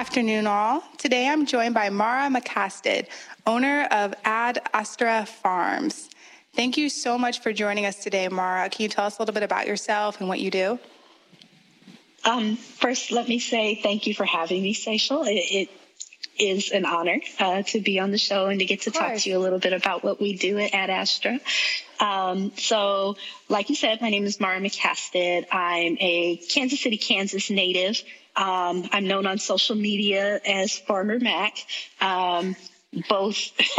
afternoon, all. Today I'm joined by Mara McCasted, owner of Ad Astra Farms. Thank you so much for joining us today, Mara. Can you tell us a little bit about yourself and what you do? First, let me say thank you for having me, Seychelle. It is an honor to be on the show and to get to talk to you a little bit about what we do at Ad Astra. So, like you said, my name is Mara McCasted. I'm a Kansas City, Kansas native. I'm known on social media as Farmer Mac, both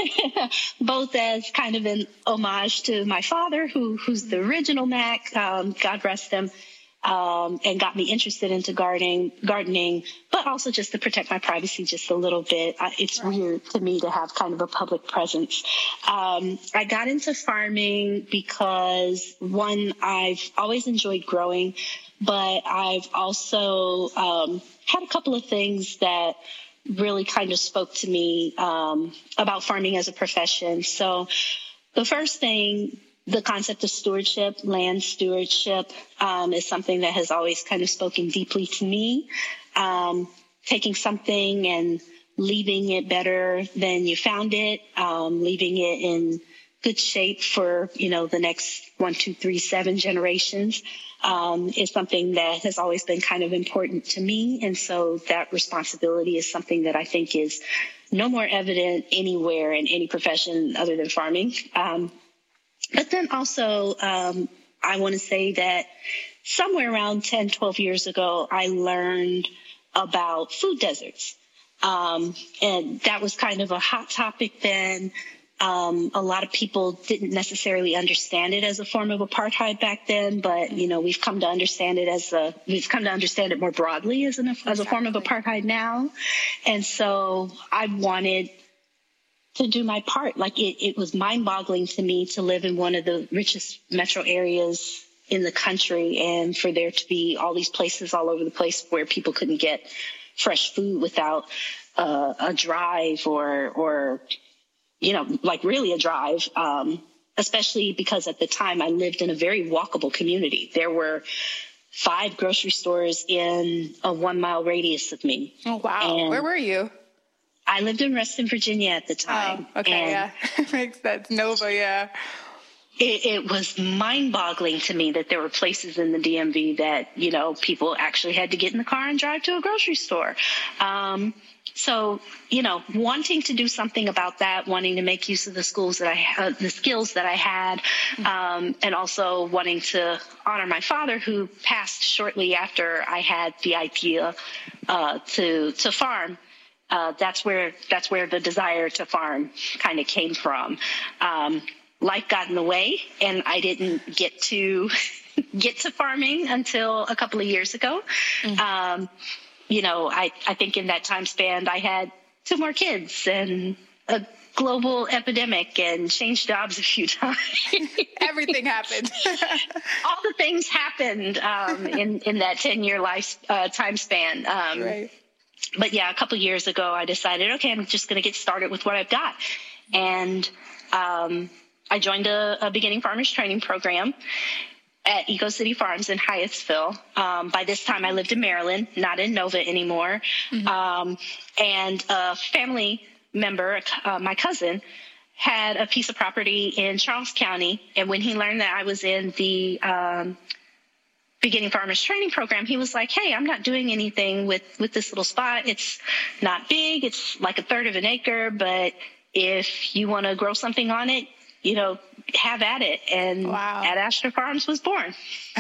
as kind of an homage to my father, who's the original Mac, God rest him, and got me interested into gardening, but also just to protect my privacy just a little bit. It's weird to me to have kind of a public presence. I got into farming because, one, I've always enjoyed growing, but I've also had a couple of things that really kind of spoke to me about farming as a profession. So the first thing, the concept of stewardship, land stewardship, is something that has always kind of spoken deeply to me. Taking something and leaving it better than you found it, leaving it in good shape for, the next 1, 2, 3, 7 generations, is something that has always been kind of important to me. And so that responsibility is something that I think is no more evident anywhere in any profession other than farming. But then also, I want to say that somewhere around 10, 12 years ago, I learned about food deserts. And that was kind of a hot topic then. A lot of people didn't necessarily understand it as a form of apartheid back then, but, we've come to understand it more broadly as a form of apartheid now. And so I wanted to do my part. Like it was mind-boggling to me to live in one of the richest metro areas in the country and for there to be all these places all over the place where people couldn't get fresh food without a drive or really a drive, especially because at the time I lived in a very walkable community. There were 5 grocery stores in a 1-mile radius of me. Oh, wow. And where were you? I lived in Reston, Virginia at the time. Oh, okay, yeah. Makes sense. Nova, yeah. It was mind-boggling to me that there were places in the DMV that, people actually had to get in the car and drive to a grocery store. So, wanting to do something about that, wanting to make use of the skills that I had, and also wanting to honor my father, who passed shortly after I had the idea to farm. That's where the desire to farm kind of came from. Life got in the way, and I didn't get to farming until a couple of years ago. Mm-hmm. I think in that time span, I had 2 more kids and a global epidemic and changed jobs a few times. Everything happened. All the things happened in that 10-year time span. Right. But yeah, a couple of years ago, I decided, okay, I'm just going to get started with what I've got. And I joined a beginning farmers training program at Eco City Farms in Hyattsville. By this time, I lived in Maryland, not in Nova anymore. Mm-hmm. And a family member, my cousin, had a piece of property in Charles County. And when he learned that I was in the beginning farmers training program, he was like, hey, I'm not doing anything with this little spot. It's not big. It's like 1/3 of an acre. But if you want to grow something on it, have at it. And wow. Ad Astra Farms was born.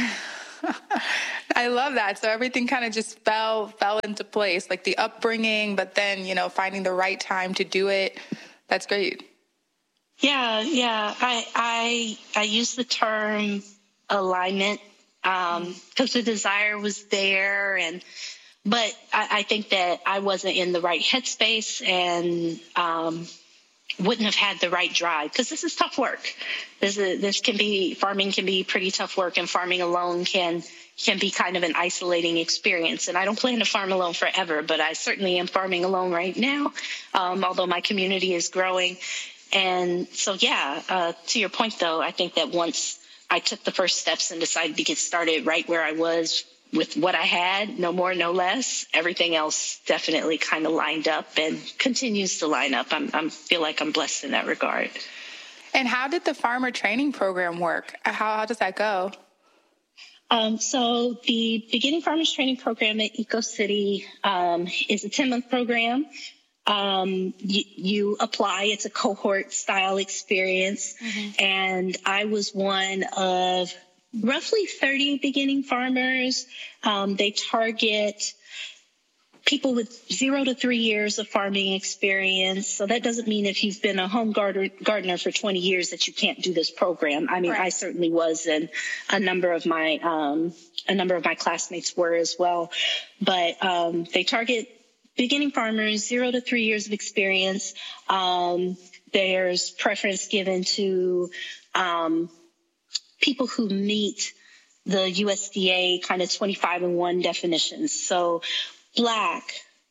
I love that. So everything kind of just fell into place, like the upbringing, but then, finding the right time to do it. That's great. Yeah. I use the term alignment because the desire was there, but I think that I wasn't in the right headspace and wouldn't have had the right drive, because this is tough work. Farming can be pretty tough work, and farming alone can be kind of an isolating experience. And I don't plan to farm alone forever, but I certainly am farming alone right now, although my community is growing. And so, to your point, though, I think that once I took the first steps and decided to get started right where I was with what I had, no more, no less. Everything else definitely kind of lined up and continues to line up. I feel like I'm blessed in that regard. And how did the farmer training program work? How does that go? So the Beginning Farmers Training Program at EcoCity is a 10-month program. You apply. It's a cohort-style experience. Mm-hmm. And I was one of roughly 30 beginning farmers. They target people with 0 to 3 years of farming experience. So that doesn't mean if you've been a home gardener for 20 years that you can't do this program. I mean, right. I certainly was, and a number of my classmates were as well. But they target beginning farmers, 0 to 3 years of experience. There's preference given to people who meet the USDA kind of 25-in-1 definitions. So Black,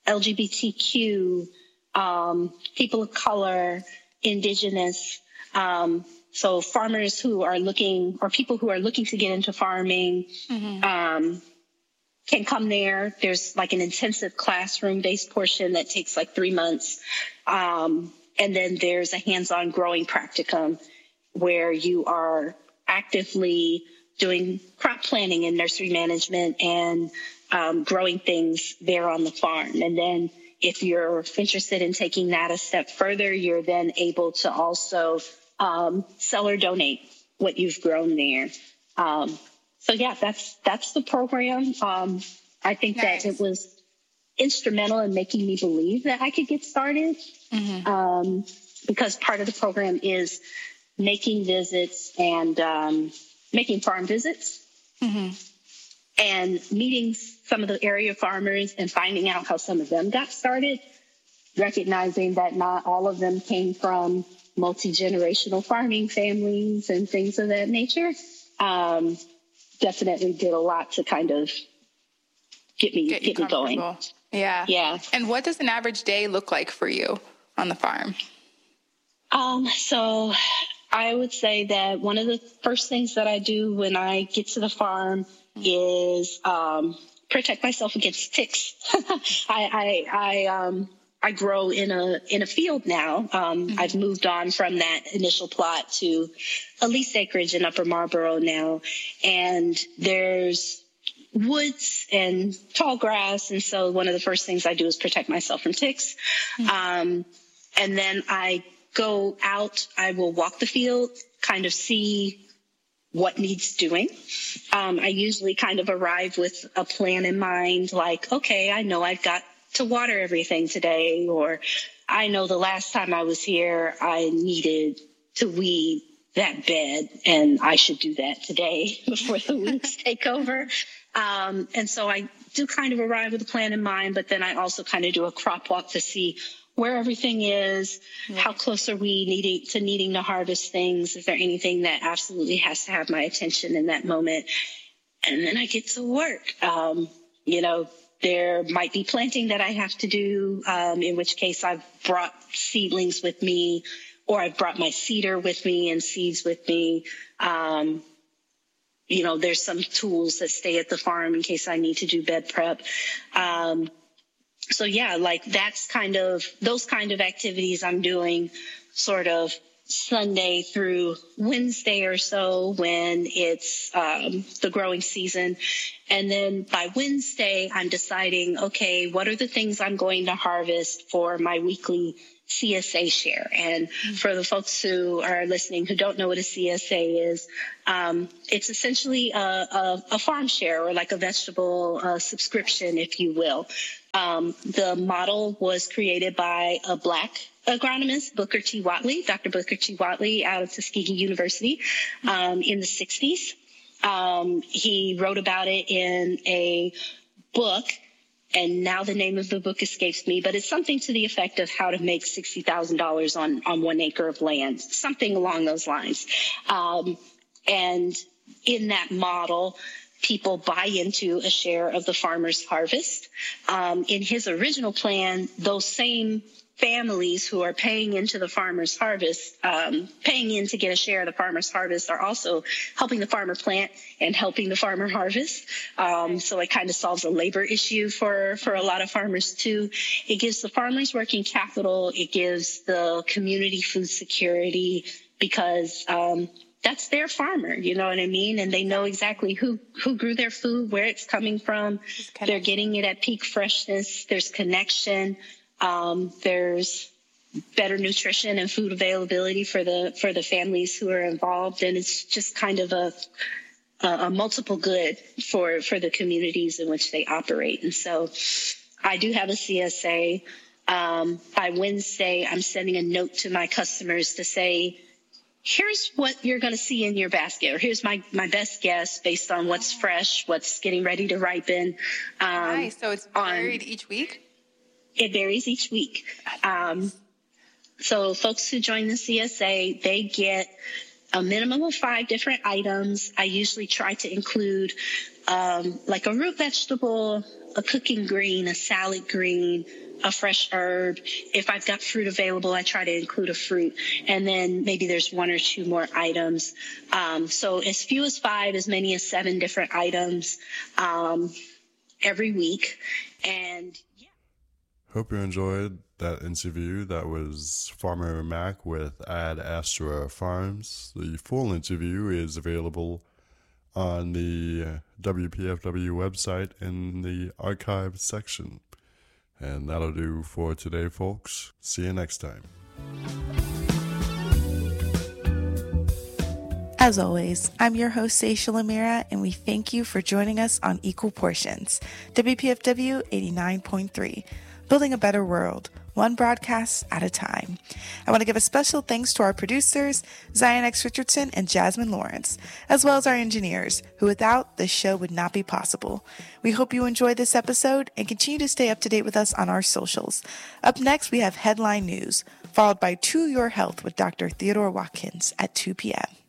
LGBTQ, people of color, Indigenous. So farmers who are looking, or people who are looking to get into farming, mm-hmm. Can come there. There's like an intensive classroom-based portion that takes like 3 months. And then there's a hands-on growing practicum where you are actively doing crop planning and nursery management and growing things there on the farm. And then if you're interested in taking that a step further, you're then able to also sell or donate what you've grown there. So yeah, that's the program. I think nice. That it was instrumental in making me believe that I could get started. Mm-hmm. Because part of the program is making visits and making farm visits. Mm-hmm. And meeting some of the area farmers and finding out how some of them got started, recognizing that not all of them came from multi-generational farming families and things of that nature. Definitely did a lot to kind of get me going. Yeah. Yeah. And what does an average day look like for you on the farm? So I would say that one of the first things that I do when I get to the farm is protect myself against ticks. I grow in a field now. Mm-hmm. I've moved on from that initial plot to a leased acreage in Upper Marlboro now, and there's woods and tall grass, and so one of the first things I do is protect myself from ticks. Mm-hmm. And then I go out. I will walk the field, kind of see what needs doing. I usually kind of arrive with a plan in mind, like, okay, I know I've got to water everything today, or I know the last time I was here, I needed to weed that bed, and I should do that today before the weeds take over. And so I do kind of arrive with a plan in mind, but then I also kind of do a crop walk to see where everything is, how close are we needing to harvest things? Is there anything that absolutely has to have my attention in that moment? And then I get to work. There might be planting that I have to do, in which case I've brought seedlings with me, or I've brought my seeder with me and seeds with me. There's some tools that stay at the farm in case I need to do bed prep. So yeah, like that's those kind of activities I'm doing sort of Sunday through Wednesday or so when it's the growing season. And then by Wednesday, I'm deciding, okay, what are the things I'm going to harvest for my weekly CSA share? And for the folks who are listening who don't know what a CSA is, it's essentially a farm share, or like a vegetable subscription, if you will. The model was created by a Black agronomist, Booker T. Whatley, Dr. Booker T. Whatley, out of Tuskegee University in the 60s. He wrote about it in a book, and now the name of the book escapes me, but it's something to the effect of how to make $60,000 on 1 acre of land, something along those lines. And in that model, people buy into a share of the farmer's harvest. In his original plan, those same families who are paying into the farmer's harvest, paying in to get a share of the farmer's harvest, are also helping the farmer plant and helping the farmer harvest. So it kind of solves a labor issue for a lot of farmers too. It gives the farmers working capital. It gives the community food security because that's their farmer, you know what I mean? And they know exactly who grew their food, where it's coming from. They're getting it at peak freshness. There's connection. There's better nutrition and food availability for the families who are involved. And it's just kind of a multiple good for the communities in which they operate. And so I do have a CSA. By Wednesday, I'm sending a note to my customers to say, here's what you're going to see in your basket, or here's my best guess based on what's fresh, what's getting ready to ripen. Nice. So it's varied each week? It varies each week. So folks who join the CSA, they get a minimum of 5 different items. I usually try to include like a root vegetable, a cooking green, a salad green, a fresh herb. If I've got fruit available, I try to include a fruit. And then maybe there's 1 or 2 more items. So as few as 5, as many as 7 different items every week. And yeah. Hope you enjoyed that interview. That was Farmer Mac with Ad Astra Farms. The full interview is available on the WPFW website in the archive section. And that'll do for today, folks. See you next time. As always, I'm your host, Seychelle Amira, and we thank you for joining us on Equal Portions, WPFW 89.3, building a better world, one broadcast at a time. I want to give a special thanks to our producers, Zion X. Richardson and Jasmine Lawrence, as well as our engineers, who without this show would not be possible. We hope you enjoyed this episode and continue to stay up to date with us on our socials. Up next, we have Headline News, followed by To Your Health with Dr. Theodore Watkins at 2 p.m.